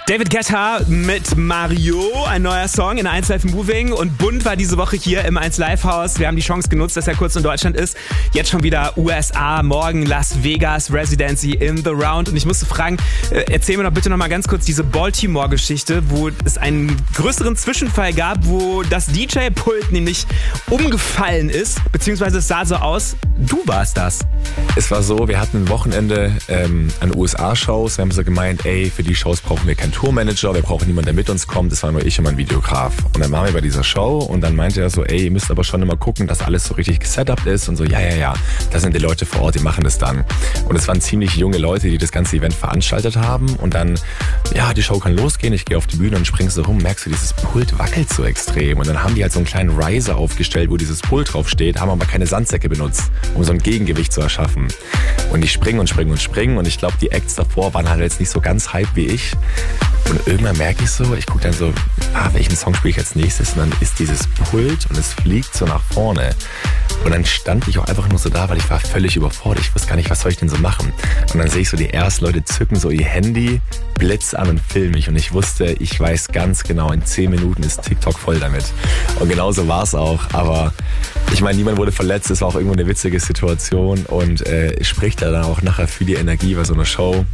David Guetta mit Mario, ein neuer Song in 1 Live Moving, und Bund war diese Woche hier im 1 Live Haus. Wir haben die Chance genutzt, dass er kurz in Deutschland ist. Jetzt schon wieder USA, morgen Las Vegas, Residency in the Round. Und ich musste fragen, erzähl mir doch bitte nochmal ganz kurz diese Baltimore-Geschichte, wo es einen größeren Zwischenfall gab, wo das DJ-Pult nämlich umgefallen ist, beziehungsweise es sah so aus, du warst das. Es war so, wir hatten ein Wochenende an USA-Shows. Wir haben so gemeint, ey, für die Shows brauchen wir keinen Tourmanager, wir brauchen niemanden, der mit uns kommt. Das war nur ich und mein Videograf. Und dann waren wir bei dieser Show und dann meinte er so, ey, ihr müsst aber schon immer gucken, dass alles so richtig gesetupt ist und so, ja, da sind die Leute vor Ort, die machen das dann. Und es waren ziemlich junge Leute, die das ganze Event veranstaltet haben und dann, ja, die Show kann losgehen, ich gehe auf die Bühne und spring so rum, merkst du, dieses Pult wackelt so extrem und dann haben die halt so einen kleinen Riser aufgestellt, wo dieses Pult drauf steht, haben aber keine Sandsäcke benutzt, um so ein Gegengewicht zu erschaffen. Und ich springe und ich glaube, die Acts davor waren halt jetzt nicht so ganz hype wie ich. Und irgendwann merke ich so, ich gucke dann so, welchen Song spiele ich als nächstes? Und dann ist dieses Pult und es fliegt so nach vorne. Und dann stand ich auch einfach nur so da, weil ich war völlig überfordert. Ich wusste gar nicht, was soll ich denn so machen? Und dann sehe ich so, die ersten Leute zücken so ihr Handy, Blitz an und filmen mich. Und ich wusste, ich weiß ganz genau, in 10 Minuten ist TikTok voll damit. Und genauso war es auch. Aber ich meine, niemand wurde verletzt. Es war auch irgendwo eine witzige Situation. Und spricht da dann auch nachher für die Energie bei so einer Show.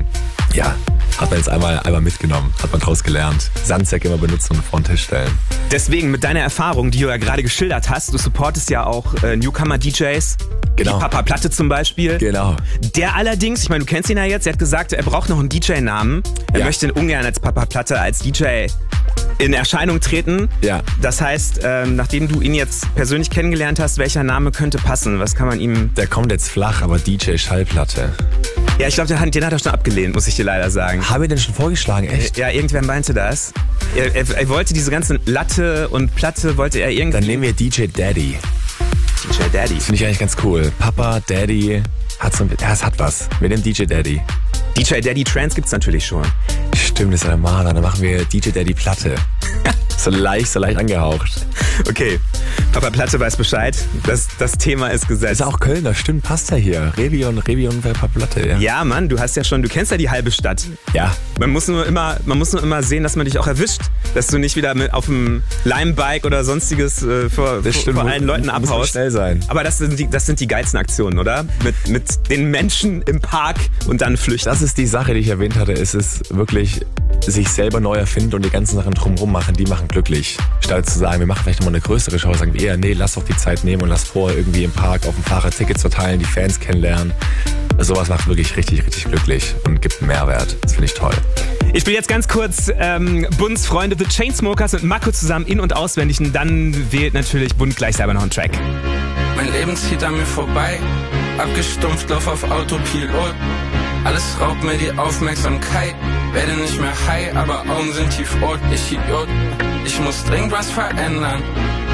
Hat man jetzt einmal mitgenommen, hat man draus gelernt. Sandsäcke immer benutzen und vor den Tisch stellen. Deswegen, mit deiner Erfahrung, die du ja gerade geschildert hast, du supportest ja auch Newcomer-DJs, genau. Wie Papa Platte zum Beispiel. Genau. Der allerdings, ich meine, du kennst ihn ja jetzt, er hat gesagt, er braucht noch einen DJ-Namen. Er möchte ihn ungern als Papa Platte, als DJ in Erscheinung treten. Ja. Das heißt, nachdem du ihn jetzt persönlich kennengelernt hast, welcher Name könnte passen? Was kann man ihm... Der kommt jetzt flach, aber DJ Schallplatte. Ja, ich glaube, den hat er schon abgelehnt, muss ich dir leider sagen. Habe ich den schon vorgeschlagen, echt? Ja, irgendwer meinte das. Er wollte diese ganzen Latte und Platte, wollte er irgendwie... Dann nehmen wir DJ Daddy. DJ Daddy. Das finde ich eigentlich ganz cool. Papa, Daddy, es hat was. Wir nehmen DJ Daddy. DJ Daddy Trance gibt's natürlich schon. Stimmt, das ist ein Maler. Dann machen wir DJ Daddy Platte. So leicht angehaucht. Okay, Papa Platte weiß Bescheid. Das Thema ist gesetzt. Ist auch Kölner, stimmt, passt ja hier. Revion Papa Platte, ja. Ja, Mann, du kennst ja die halbe Stadt. Ja. Man muss nur immer sehen, dass man dich auch erwischt. Dass du nicht wieder auf dem Limebike oder sonstiges vor allen Leuten abhaust. Muss schnell sein. Aber das sind die geilsten Aktionen, oder? Mit den Menschen im Park und dann flüchten. Das ist die Sache, die ich erwähnt hatte. Es ist wirklich sich selber neu erfinden und die ganzen Sachen drumherum machen, die machen glücklich. Statt zu sagen, wir machen vielleicht nochmal eine größere Show, sagen wir eher, nee, lass doch die Zeit nehmen und lass vorher irgendwie im Park auf dem Fahrrad Tickets verteilen, die Fans kennenlernen. Sowas macht wirklich richtig, richtig glücklich und gibt einen Mehrwert. Das finde ich toll. Ich spiele jetzt ganz kurz Bunds Freunde The Chainsmokers mit Mako zusammen in- und auswendig, und dann wählt natürlich Bund gleich selber noch einen Track. Mein Leben zieht an mir vorbei, abgestumpft, lauf auf Autopilot. Alles raubt mir die Aufmerksamkeit, werde nicht mehr high, aber Augen sind tiefrot. Ich Idiot, ich muss dringend was verändern.